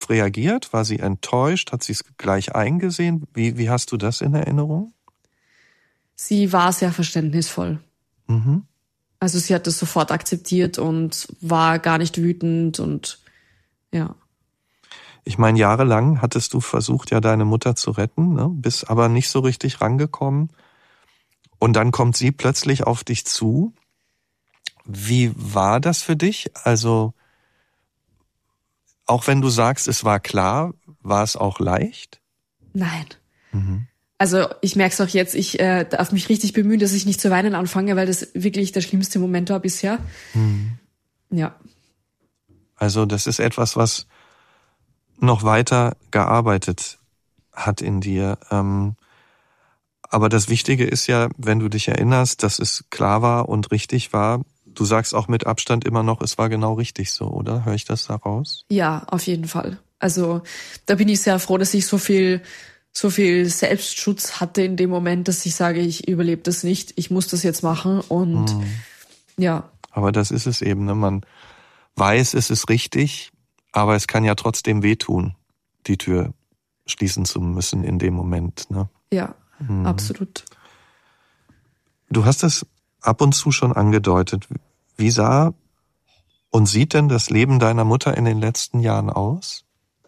darauf reagiert? War sie enttäuscht? Hat sie es gleich eingesehen? Wie hast du das in Erinnerung? Sie war sehr verständnisvoll. Mhm. Also sie hat das sofort akzeptiert und war gar nicht wütend und ja. Ich meine, jahrelang hattest du versucht, ja deine Mutter zu retten, ne? Bist aber nicht so richtig rangekommen. Und dann kommt sie plötzlich auf dich zu. Wie war das für dich? Also, auch wenn du sagst, es war klar, war es auch leicht? Nein. Mhm. Also ich merke es auch jetzt, ich darf mich richtig bemühen, dass ich nicht zu weinen anfange, weil das wirklich der schlimmste Moment war bisher. Mhm. Ja. Also das ist etwas, was noch weiter gearbeitet hat in dir. Aber das Wichtige ist ja, wenn du dich erinnerst, dass es klar war und richtig war. Du sagst auch mit Abstand immer noch, es war genau richtig so, oder? Höre ich das da raus? Ja, auf jeden Fall. Also da bin ich sehr froh, dass ich so viel Selbstschutz hatte in dem Moment, dass ich sage, ich überlebe das nicht, ich muss das jetzt machen und ja. Aber das ist es eben, ne? Man weiß, es ist richtig, aber es kann ja trotzdem wehtun, die Tür schließen zu müssen in dem Moment, ne? Ja, absolut. Du hast es ab und zu schon angedeutet. Wie sah und sieht denn das Leben deiner Mutter in den letzten Jahren aus?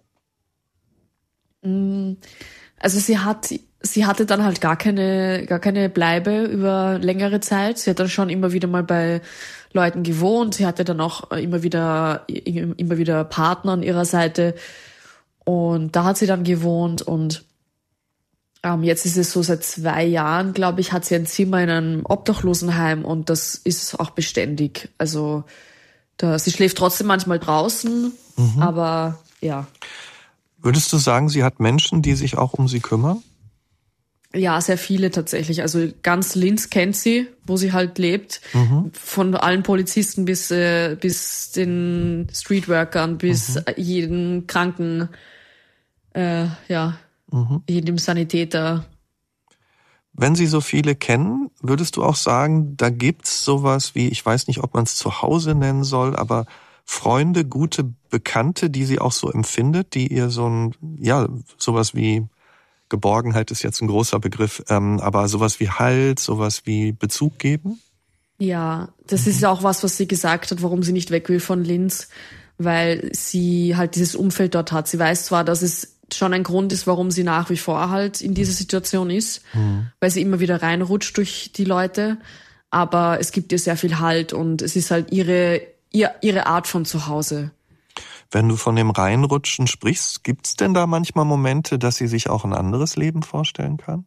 Also sie hatte dann halt gar keine Bleibe über längere Zeit. Sie hat dann schon immer wieder mal bei Leuten gewohnt. Sie hatte dann auch immer wieder Partner an ihrer Seite. Und da hat sie dann gewohnt und jetzt ist es so, seit 2 Jahren, glaube ich, hat sie ein Zimmer in einem Obdachlosenheim und das ist auch beständig. Also sie schläft trotzdem manchmal draußen, aber ja. Würdest du sagen, sie hat Menschen, die sich auch um sie kümmern? Ja, sehr viele tatsächlich. Also ganz Linz kennt sie, wo sie halt lebt. Von allen Polizisten bis den Streetworkern, bis jeden Kranken, jedem Sanitäter. Wenn sie so viele kennen, würdest du auch sagen, da gibt's sowas wie, ich weiß nicht, ob man es Zuhause nennen soll, aber Freunde, gute Bekannte, die sie auch so empfindet, die ihr sowas wie Geborgenheit ist jetzt ein großer Begriff, aber sowas wie Halt, sowas wie Bezug geben? Ja, das ist auch was sie gesagt hat, warum sie nicht weg will von Linz, weil sie halt dieses Umfeld dort hat. Sie weiß zwar, dass es schon ein Grund ist, warum sie nach wie vor halt in dieser Situation ist, weil sie immer wieder reinrutscht durch die Leute, aber es gibt ihr sehr viel Halt und es ist halt ihre Art von Zuhause. Wenn du von dem Reinrutschen sprichst, gibt's denn da manchmal Momente, dass sie sich auch ein anderes Leben vorstellen kann?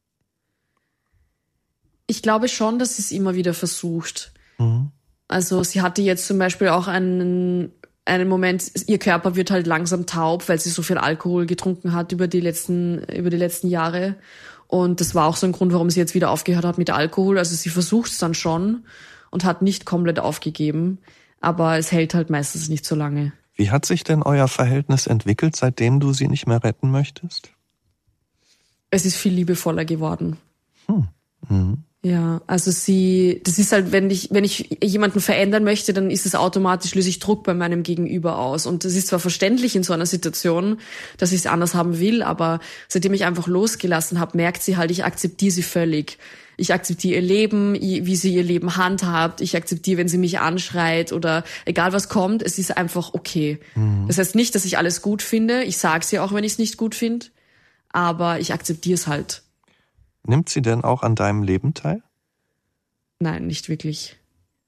Ich glaube schon, dass sie es immer wieder versucht. Also sie hatte jetzt zum Beispiel auch einen Moment, ihr Körper wird halt langsam taub, weil sie so viel Alkohol getrunken hat über die letzten Jahre. Und das war auch so ein Grund, warum sie jetzt wieder aufgehört hat mit Alkohol. Also sie versucht es dann schon und hat nicht komplett aufgegeben. Aber es hält halt meistens nicht so lange. Wie hat sich denn euer Verhältnis entwickelt, seitdem du sie nicht mehr retten möchtest? Es ist viel liebevoller geworden. Mhm. Ja, also das ist halt, wenn ich jemanden verändern möchte, dann ist es automatisch, löse ich Druck bei meinem Gegenüber aus. Und das ist zwar verständlich in so einer Situation, dass ich es anders haben will, aber seitdem ich einfach losgelassen habe, merkt sie halt, ich akzeptiere sie völlig. Ich akzeptiere ihr Leben, wie sie ihr Leben handhabt. Ich akzeptiere, wenn sie mich anschreit oder egal was kommt, es ist einfach okay. Das heißt nicht, dass ich alles gut finde. Ich sage sie auch, wenn ich es nicht gut finde, aber ich akzeptiere es halt. Nimmt sie denn auch an deinem Leben teil? Nein, nicht wirklich.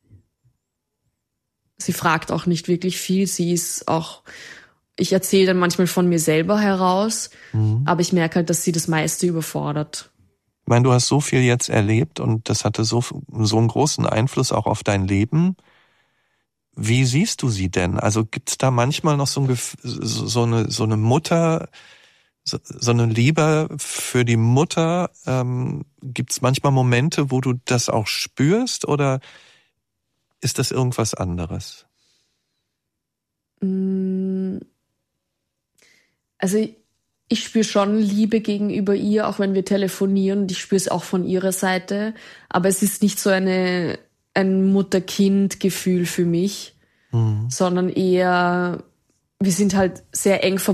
Sie fragt auch nicht wirklich viel. Ich erzähle dann manchmal von mir selber heraus, aber ich merke halt, dass sie das meiste überfordert. Ich meine, du hast so viel jetzt erlebt und das hatte so einen großen Einfluss auch auf dein Leben. Wie siehst du sie denn? Also gibt's da manchmal noch so eine Mutter, so eine Liebe für die Mutter? Gibt's manchmal Momente, wo du das auch spürst oder ist das irgendwas anderes? Also ich spüre schon Liebe gegenüber ihr, auch wenn wir telefonieren. Und ich spüre es auch von ihrer Seite. Aber es ist nicht so ein Mutter-Kind-Gefühl für mich, sondern eher, wir sind halt sehr eng verbunden.